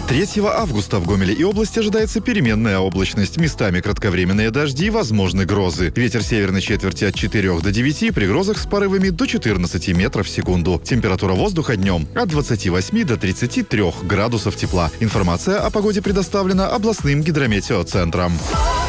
3 августа в Гомеле и области ожидается переменная облачность. Местами кратковременные дожди, возможны грозы. Ветер северной четверти от 4 до 9, при грозах с порывами до 14 метров в секунду. Температура воздуха днем от 28 до 33 градусов тепла. Информация о погоде предоставлена областным гидрометеоцентром.